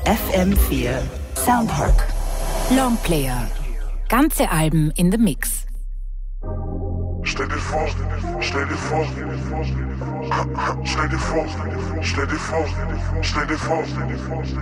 FM4 Soundpark. Longplayer. Ganze Alben in the Mix. Stell dir vor, stell dir vor, stell dir vor, stell dir vor, stell dir vor, stell dir vor.